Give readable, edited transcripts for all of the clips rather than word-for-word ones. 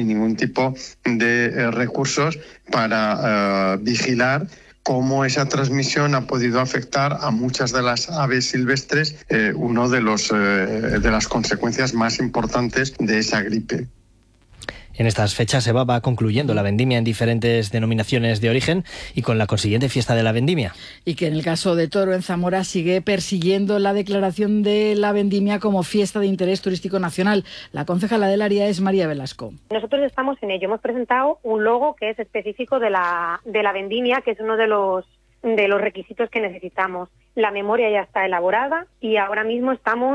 ni ningún tipo de recursos para vigilar cómo esa transmisión ha podido afectar a muchas de las aves silvestres, uno de las consecuencias más importantes de esa gripe. En estas fechas EVA va concluyendo la vendimia en diferentes denominaciones de origen y con la consiguiente fiesta de la vendimia. Y que en el caso de Toro en Zamora sigue persiguiendo la declaración de la vendimia como fiesta de interés turístico nacional. La concejala del área es María Velasco. Nosotros estamos en ello. Hemos presentado un logo que es específico de la vendimia, que es uno de los requisitos que necesitamos. La memoria ya está elaborada y ahora mismo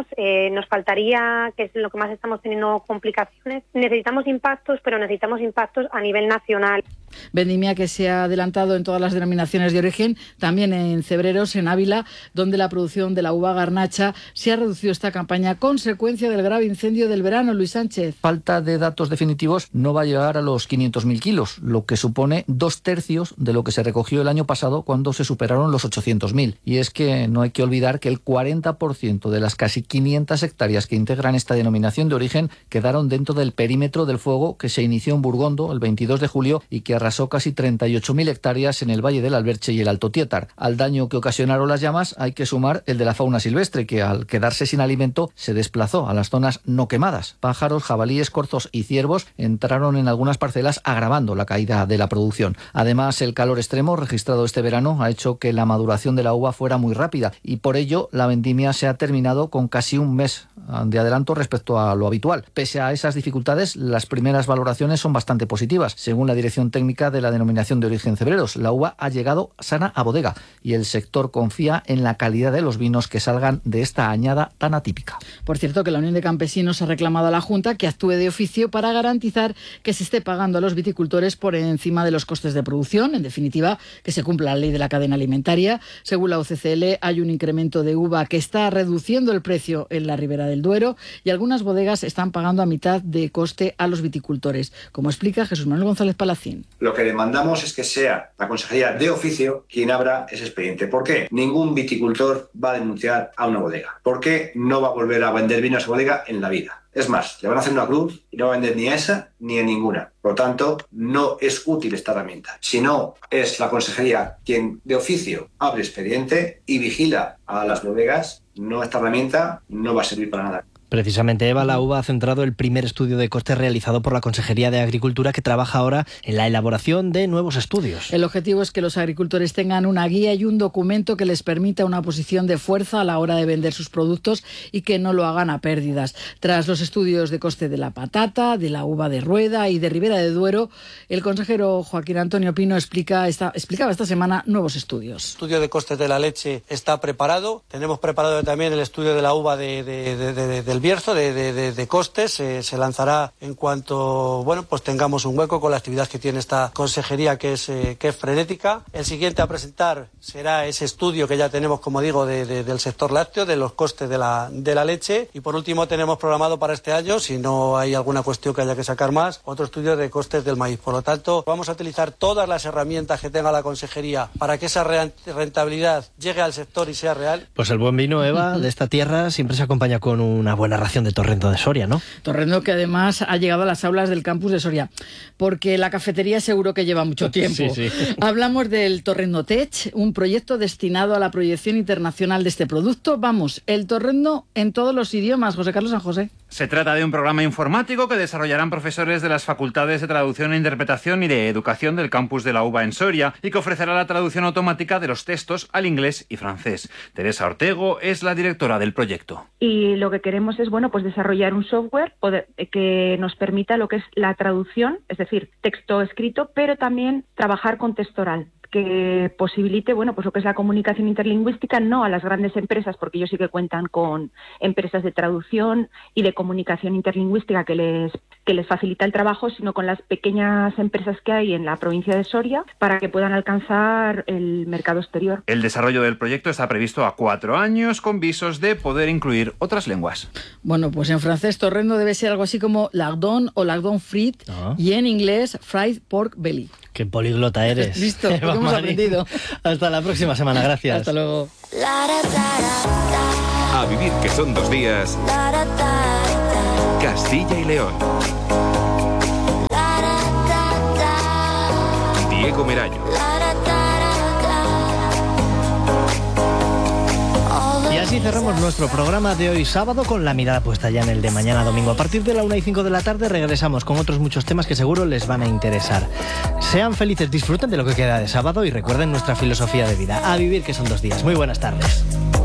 nos faltaría, que es lo que más estamos teniendo complicaciones, necesitamos impactos, pero necesitamos impactos a nivel nacional. Vendimia que se ha adelantado en todas las denominaciones de origen, también en Cebreros, en Ávila, donde la producción de la uva garnacha se ha reducido esta campaña a consecuencia del grave incendio del verano. Luis Sánchez. Falta de datos definitivos, no va a llegar a los 500.000 kilos, lo que supone 2/3 de lo que se recogió el año pasado cuando se superaron los 800.000. Y es que no hay que olvidar que el 40% de las casi 500 hectáreas que integran esta denominación de origen quedaron dentro del perímetro del fuego que se inició en Burgondo el 22 de julio y que arrasó casi 38.000 hectáreas en el Valle del Alberche y el Alto Tietar. Al daño que ocasionaron las llamas hay que sumar el de la fauna silvestre, que al quedarse sin alimento se desplazó a las zonas no quemadas. Pájaros, jabalíes, corzos y ciervos entraron en algunas parcelas agravando la caída de la producción. Además, el calor extremo registrado este verano ha hecho que la maduración de la uva fuera muy rápida y por ello la vendimia se ha terminado con casi un mes de adelanto respecto a lo habitual. Pese a esas dificultades, las primeras valoraciones son bastante positivas. Según la dirección técnica de la denominación de origen Cebreros, la uva ha llegado sana a bodega y el sector confía en la calidad de los vinos que salgan de esta añada tan atípica. Por cierto, que la Unión de Campesinos ha reclamado a la Junta que actúe de oficio para garantizar que se esté pagando a los viticultores por encima de los costes de producción, en definitiva, que se cumpla la ley de la cadena alimentaria. Según la UCCL, hay un incremento de uva que está reduciendo el precio en la Ribera del Duero y algunas bodegas están pagando a mitad de coste a los viticultores, como explica Jesús Manuel González Palacín. Lo que demandamos es que sea la Consejería de Oficio quien abra ese expediente. ¿Por qué? Ningún viticultor va a denunciar a una bodega. ¿Por qué no va a volver a vender vino a esa bodega en la vida? Es más, le van a hacer una cruz y no va a vender ni a esa ni a ninguna. Por lo tanto, no es útil esta herramienta. Si no, es la Consejería quien de oficio abre expediente y vigila a las bodegas, no, esta herramienta no va a servir para nada. Precisamente, Eva, la uva ha centrado el primer estudio de costes realizado por la Consejería de Agricultura, que trabaja ahora en la elaboración de nuevos estudios. El objetivo es que los agricultores tengan una guía y un documento que les permita una posición de fuerza a la hora de vender sus productos y que no lo hagan a pérdidas. Tras los estudios de coste de la patata, de la uva de rueda y de Ribera de Duero, el consejero Joaquín Antonio Pino explicaba esta semana nuevos estudios. El estudio de costes de la leche está preparado. Tenemos preparado también el estudio de la uva del Bierzo, de costes. Se lanzará en cuanto pues tengamos un hueco con la actividad que tiene esta consejería, que es frenética. El siguiente a presentar será ese estudio que ya tenemos, como digo, del sector lácteo, de los costes de la leche. Y por último tenemos programado para este año, si no hay alguna cuestión que haya que sacar más, otro estudio de costes del maíz. Por lo tanto, vamos a utilizar todas las herramientas que tenga la consejería para que esa rentabilidad llegue al sector y sea real. Pues el buen vino, Eva, de esta tierra siempre se acompaña con una buena ración de torrendo de Soria, ¿no? Torrendo que además ha llegado a las aulas del campus de Soria, porque la cafetería seguro que lleva mucho tiempo. Sí. Hablamos del Torrendo Tech, un proyecto destinado a la proyección internacional de este producto. Vamos, el torrendo en todos los idiomas. José Carlos San José. Se trata de un programa informático que desarrollarán profesores de las facultades de traducción e interpretación y de educación del campus de la UBA en Soria y que ofrecerá la traducción automática de los textos al inglés y francés. Teresa Ortego es la directora del proyecto. Y lo que queremos es desarrollar un software que nos permita lo que es la traducción, es decir, texto escrito, pero también trabajar con texto oral, que posibilite lo que es la comunicación interlingüística, no a las grandes empresas, porque ellos sí que cuentan con empresas de traducción y de comunicación interlingüística que les facilita el trabajo, sino con las pequeñas empresas que hay en la provincia de Soria para que puedan alcanzar el mercado exterior. El desarrollo del proyecto está previsto a 4 años, con visos de poder incluir otras lenguas. Bueno, pues en francés torrendo debe ser algo así como lardon o lardon frit, y en inglés fried pork belly. ¡Qué poliglota eres! Listo, lo hemos aprendido. Hasta la próxima semana, gracias. Hasta luego. A vivir que son 2 días. Castilla y León. Domingo Merayo. Y así cerramos nuestro programa de hoy sábado, con la mirada puesta ya en el de mañana domingo. A partir de la 1:05 de la tarde regresamos con otros muchos temas que seguro les van a interesar. Sean felices, disfruten de lo que queda de sábado y recuerden nuestra filosofía de vida: a vivir, que son 2 días. Muy buenas tardes.